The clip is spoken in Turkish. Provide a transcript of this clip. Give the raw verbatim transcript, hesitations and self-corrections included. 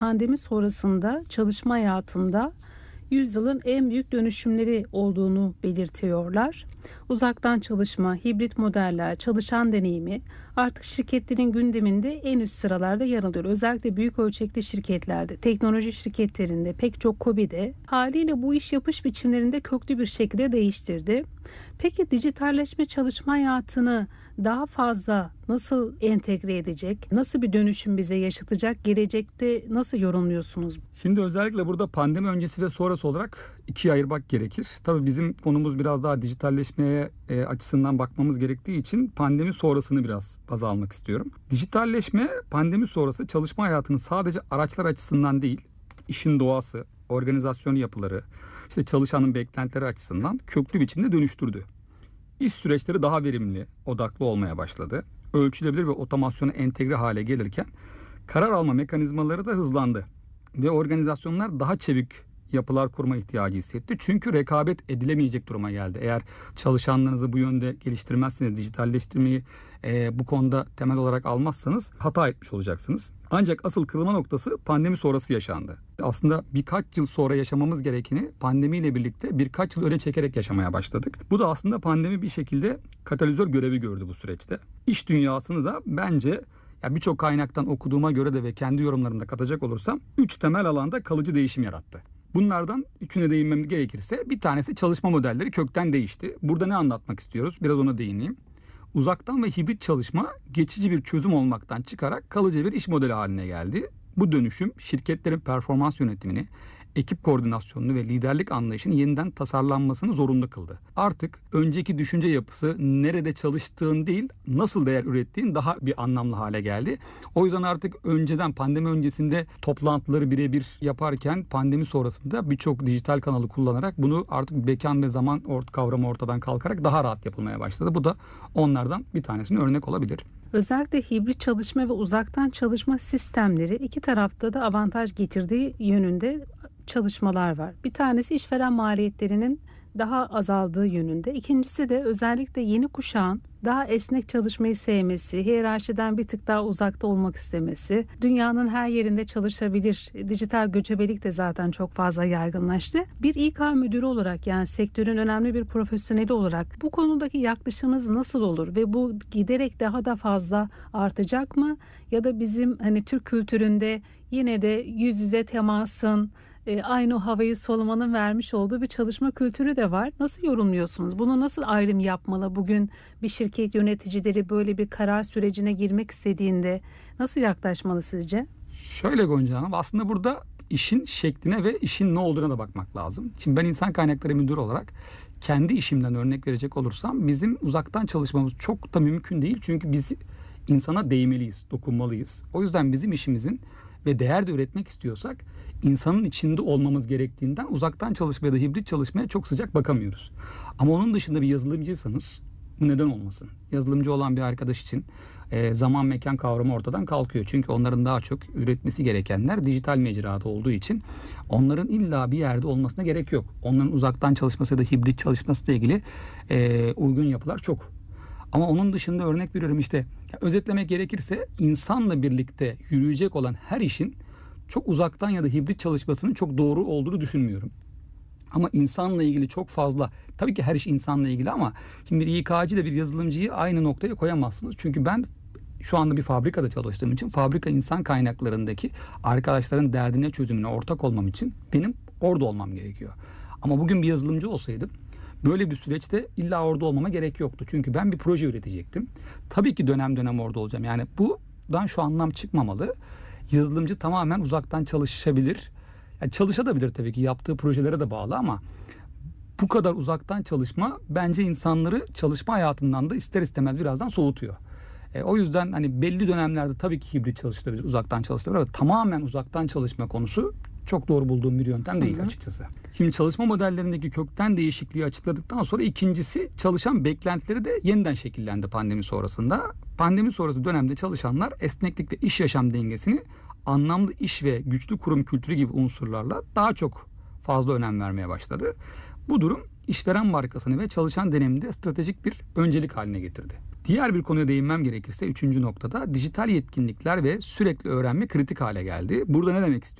Pandemi sonrasında çalışma hayatında yüzyılın en büyük dönüşümleri olduğunu belirtiyorlar. Uzaktan çalışma, hibrit modeller, çalışan deneyimi artık şirketlerin gündeminde en üst sıralarda yer alıyor. Özellikle büyük ölçekli şirketlerde, teknoloji şirketlerinde, pek çok KOBİ'de haliyle bu iş yapış biçimlerinde köklü bir şekilde değiştirdi. Peki dijitalleşme çalışma hayatını daha fazla nasıl entegre edecek? Nasıl bir dönüşüm bize yaşatacak? Gelecekte nasıl yorumluyorsunuz? Şimdi özellikle burada pandemi öncesi ve sonrası olarak ikiye ayırmak gerekir. Tabii bizim konumuz biraz daha dijitalleşmeye e, açısından bakmamız gerektiği için pandemi sonrasını biraz baz almak istiyorum. Dijitalleşme pandemi sonrası çalışma hayatını sadece araçlar açısından değil, işin doğası, organizasyon yapıları, işte çalışanın beklentileri açısından köklü biçimde dönüştürdü. İş süreçleri daha verimli, odaklı olmaya başladı. Ölçülebilir ve otomasyona entegre hale gelirken karar alma mekanizmaları da hızlandı. Ve organizasyonlar daha çevik yapılar kurma ihtiyacı hissetti. Çünkü rekabet edilemeyecek duruma geldi. Eğer çalışanlarınızı bu yönde geliştirmezseniz, dijitalleştirmeyi e, bu konuda temel olarak almazsanız hata etmiş olacaksınız. Ancak asıl kırılma noktası pandemi sonrası yaşandı. Aslında birkaç yıl sonra yaşamamız gerekeni pandemiyle birlikte birkaç yıl öne çekerek yaşamaya başladık. Bu da aslında pandemi bir şekilde katalizör görevi gördü bu süreçte. İş dünyasını da bence ya birçok kaynaktan okuduğuma göre de ve kendi yorumlarımda katacak olursam üç temel alanda kalıcı değişim yarattı. Bunlardan üçüne değinmem gerekirse bir tanesi çalışma modelleri kökten değişti. Burada ne anlatmak istiyoruz? Biraz ona değineyim. Uzaktan ve hibrit çalışma geçici bir çözüm olmaktan çıkarak kalıcı bir iş modeli haline geldi. Bu dönüşüm şirketlerin performans yönetimini, ekip koordinasyonunu ve liderlik anlayışını yeniden tasarlanmasını zorunlu kıldı. Artık önceki düşünce yapısı nerede çalıştığın değil, nasıl değer ürettiğin daha bir anlamlı hale geldi. O yüzden artık önceden pandemi öncesinde toplantıları birebir yaparken pandemi sonrasında birçok dijital kanalı kullanarak bunu artık mekan ve zaman ort kavramı ortadan kalkarak daha rahat yapılmaya başladı. Bu da onlardan bir tanesine örnek olabilir. Özellikle hibrit çalışma ve uzaktan çalışma sistemleri iki tarafta da avantaj getirdiği yönünde çalışmalar var. Bir tanesi işveren maliyetlerinin daha azaldığı yönünde. İkincisi de özellikle yeni kuşağın daha esnek çalışmayı sevmesi, hiyerarşiden bir tık daha uzakta olmak istemesi, dünyanın her yerinde çalışabilir, dijital göçebelik de zaten çok fazla yaygınlaştı. Bir İK müdürü olarak, yani sektörün önemli bir profesyoneli olarak bu konudaki yaklaşımımız nasıl olur ve bu giderek daha da fazla artacak mı? Ya da bizim hani Türk kültüründe yine de yüz yüze temasın, E, aynı o havayı solumanın vermiş olduğu bir çalışma kültürü de var. Nasıl yorumluyorsunuz? Bunu nasıl ayrım yapmalı? Bugün bir şirket yöneticileri böyle bir karar sürecine girmek istediğinde nasıl yaklaşmalı sizce? Şöyle Gonca Hanım, aslında burada işin şekline ve işin ne olduğuna da bakmak lazım. Şimdi ben insan kaynakları müdürü olarak kendi işimden örnek verecek olursam bizim uzaktan çalışmamız çok da mümkün değil. Çünkü biz insana değmeliyiz, dokunmalıyız. O yüzden bizim işimizin ve değer de üretmek istiyorsak insanın içinde olmamız gerektiğinden uzaktan çalışmaya ya da hibrit çalışmaya çok sıcak bakamıyoruz. Ama onun dışında bir yazılımcıysanız bu neden olmasın? Yazılımcı olan bir arkadaş için e, zaman mekan kavramı ortadan kalkıyor. Çünkü onların daha çok üretmesi gerekenler dijital mecrada olduğu için onların illa bir yerde olmasına gerek yok. Onların uzaktan çalışması ya da hibrit çalışmasıyla ilgili e, uygun yapılar çok. Ama onun dışında örnek veriyorum işte özetlemek gerekirse insanla birlikte yürüyecek olan her işin çok uzaktan ya da hibrit çalışmasının çok doğru olduğunu düşünmüyorum. Ama insanla ilgili çok fazla, tabii ki her iş insanla ilgili ama şimdi bir İK'cı ile bir yazılımcıyı aynı noktaya koyamazsınız. Çünkü ben şu anda bir fabrikada çalıştığım için fabrika insan kaynaklarındaki arkadaşların derdine çözümüne ortak olmam için benim orada olmam gerekiyor. Ama bugün bir yazılımcı olsaydım böyle bir süreçte illa orada olmama gerek yoktu. Çünkü ben bir proje üretecektim. Tabii ki dönem dönem orada olacağım. Yani buradan şu anlam çıkmamalı. Yazılımcı tamamen uzaktan çalışabilir. Yani çalışabilir tabii ki, yaptığı projelere de bağlı ama bu kadar uzaktan çalışma bence insanları çalışma hayatından da ister istemez birazdan soğutuyor. E, o yüzden hani belli dönemlerde tabii ki hibrit çalışılabilir, uzaktan çalışılabilir ama tamamen uzaktan çalışma konusu çok doğru bulduğum bir yöntem değil, hı hı, açıkçası. Şimdi çalışma modellerindeki kökten değişikliği açıkladıktan sonra ikincisi çalışan beklentileri de yeniden şekillendi pandemi sonrasında. Pandemi sonrası dönemde çalışanlar esneklik ve iş yaşam dengesini anlamlı iş ve güçlü kurum kültürü gibi unsurlarla daha çok fazla önem vermeye başladı. Bu durum işveren markasını ve çalışan deneyiminde stratejik bir öncelik haline getirdi. Diğer bir konuya değinmem gerekirse üçüncü noktada dijital yetkinlikler ve sürekli öğrenme kritik hale geldi. Burada ne demek istiyorum?